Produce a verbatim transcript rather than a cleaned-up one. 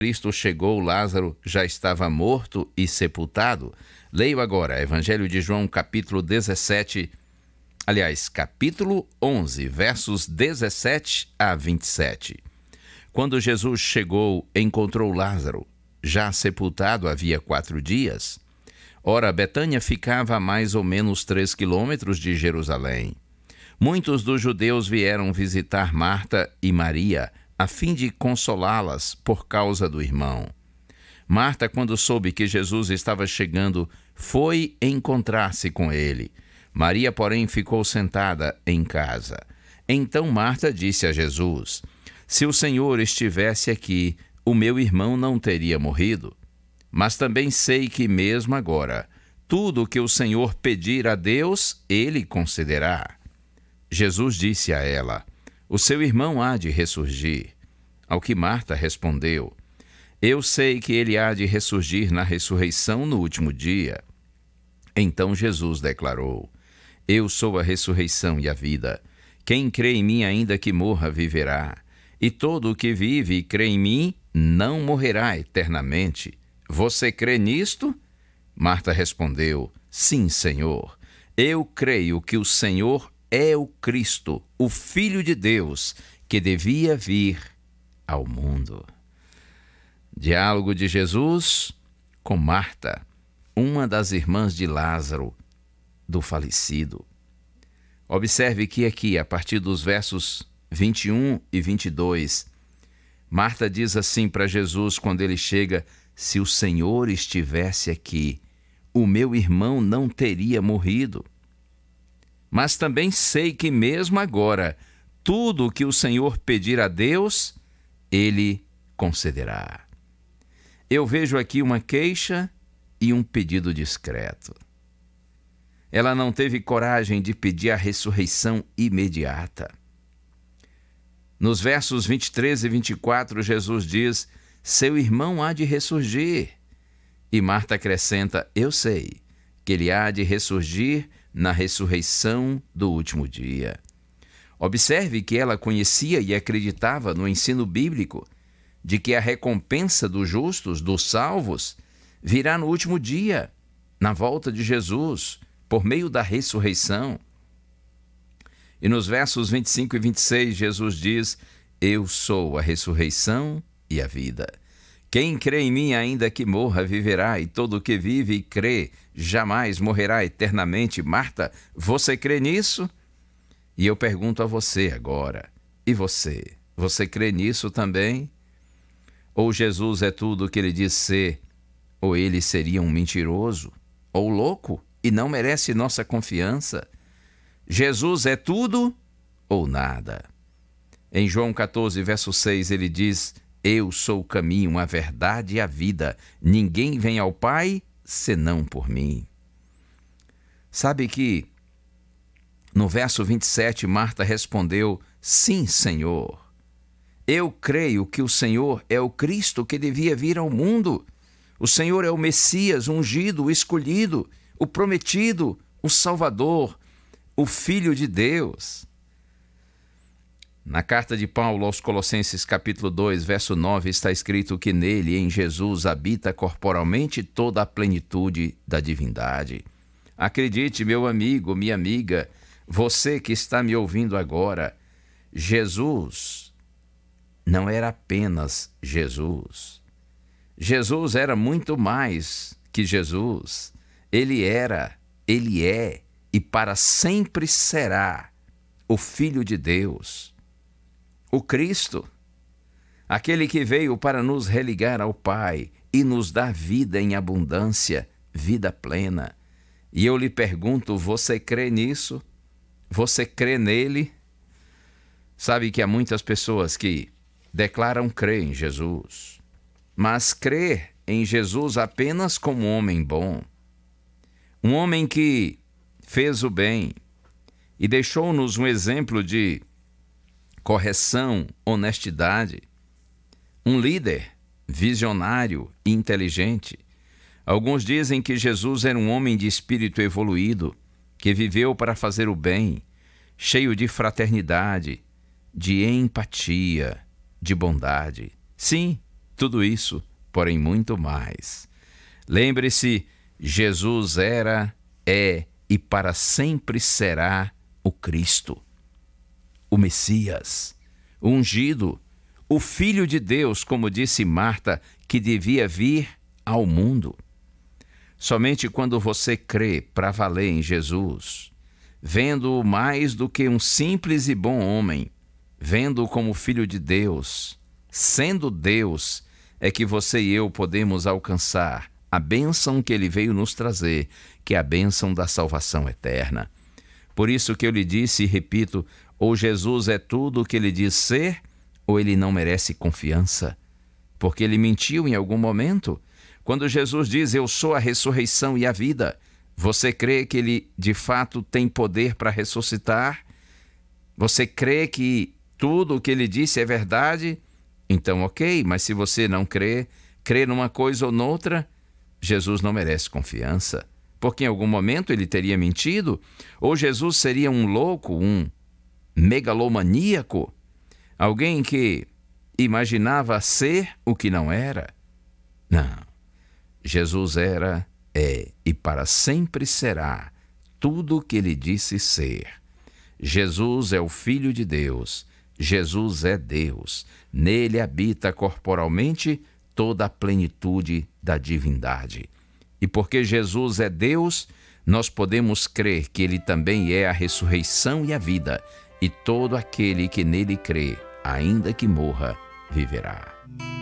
Cristo chegou, Lázaro já estava morto e sepultado. Leio agora, Evangelho de João, capítulo dezessete, aliás, capítulo onze, versos dezessete a vinte e sete. Quando Jesus chegou, encontrou Lázaro, já sepultado havia quatro dias. Ora, Betânia ficava a mais ou menos três quilômetros de Jerusalém. Muitos dos judeus vieram visitar Marta e Maria, a fim de consolá-las por causa do irmão. Marta, quando soube que Jesus estava chegando, foi encontrar-se com ele. Maria, porém, ficou sentada em casa. Então Marta disse a Jesus: se o Senhor estivesse aqui, o meu irmão não teria morrido. Mas também sei que mesmo agora, tudo o que o Senhor pedir a Deus, ele concederá. Jesus disse a ela: o seu irmão há de ressurgir. Ao que Marta respondeu: eu sei que ele há de ressurgir na ressurreição no último dia. Então Jesus declarou: eu sou a ressurreição e a vida. Quem crê em mim, ainda que morra, viverá. E todo o que vive e crê em mim, não morrerá eternamente. Você crê nisto? Marta respondeu: sim, Senhor. Eu creio que o Senhor é o Cristo, o Filho de Deus, que devia vir ao mundo. Diálogo de Jesus com Marta, uma das irmãs de Lázaro, do falecido. Observe que aqui, a partir dos versos vinte e um e vinte e dois, Marta diz assim para Jesus quando ele chega: se o Senhor estivesse aqui, o meu irmão não teria morrido. Mas também sei que mesmo agora, tudo o que o Senhor pedir a Deus, ele concederá. Eu vejo aqui uma queixa e um pedido discreto. Ela não teve coragem de pedir a ressurreição imediata. Nos versos vinte e três e vinte e quatro, Jesus diz: seu irmão há de ressurgir. E Marta acrescenta: eu sei que ele há de ressurgir na ressurreição do último dia. Observe que ela conhecia e acreditava no ensino bíblico de que a recompensa dos justos, dos salvos, virá no último dia, na volta de Jesus, por meio da ressurreição. E nos versos vinte e cinco e vinte e seis, Jesus diz: eu sou a ressurreição e a vida. Quem crê em mim, ainda que morra, viverá, e todo o que vive e crê jamais morrerá eternamente. Marta, você crê nisso? E eu pergunto a você agora: e você? Você crê nisso também? Ou Jesus é tudo o que ele diz ser, ou ele seria um mentiroso, ou louco, e não merece nossa confiança? Jesus é tudo ou nada? Em João catorze, verso seis, ele diz: eu sou o caminho, a verdade e a vida. Ninguém vem ao Pai senão por mim. Sabe que no verso vinte e sete, Marta respondeu: sim, Senhor. Eu creio que o Senhor é o Cristo que devia vir ao mundo. O Senhor é o Messias, ungido, o escolhido, o prometido, o Salvador, o Filho de Deus. Na carta de Paulo aos Colossenses, capítulo dois, verso nove, está escrito que nele, em Jesus, habita corporalmente toda a plenitude da divindade. Acredite, meu amigo, minha amiga, você que está me ouvindo agora, Jesus não era apenas Jesus. Jesus era muito mais que Jesus. Ele era, ele é e para sempre será o Filho de Deus. O Cristo, aquele que veio para nos religar ao Pai e nos dar vida em abundância, vida plena. E eu lhe pergunto: você crê nisso? Você crê nele? Sabe que há muitas pessoas que declaram crer em Jesus, mas crer em Jesus apenas como um homem bom, um homem que fez o bem e deixou-nos um exemplo de correção, honestidade, um líder visionário e inteligente. Alguns dizem que Jesus era um homem de espírito evoluído, que viveu para fazer o bem, cheio de fraternidade, de empatia, de bondade. Sim, Tudo isso, porém muito mais. Lembre-se, Jesus era, é e para sempre será o Cristo, o Messias, o ungido, o Filho de Deus, como disse Marta, que devia vir ao mundo. Somente quando você crê para valer em Jesus, vendo-o mais do que um simples e bom homem, vendo-o como Filho de Deus, sendo Deus, é que você e eu podemos alcançar a bênção que Ele veio nos trazer, que é a bênção da salvação eterna. Por isso que eu lhe disse e repito, ou Jesus é tudo o que Ele diz ser, ou Ele não merece confiança, porque Ele mentiu em algum momento. Quando Jesus diz, eu sou a ressurreição e a vida, você crê que Ele de fato tem poder para ressuscitar? Você crê que tudo o que Ele disse é verdade? Então ok, mas se você não crê, crê numa coisa ou noutra, Jesus não merece confiança, porque em algum momento Ele teria mentido, ou Jesus seria um louco, um megalomaníaco, alguém que imaginava ser o que não era. Não, Jesus era, é e para sempre será tudo o que Ele disse ser. Jesus é o Filho de Deus, Jesus é Deus, nele habita corporalmente toda a plenitude da divindade. E porque Jesus é Deus, nós podemos crer que Ele também é a ressurreição e a vida, e todo aquele que nele crê, ainda que morra, viverá.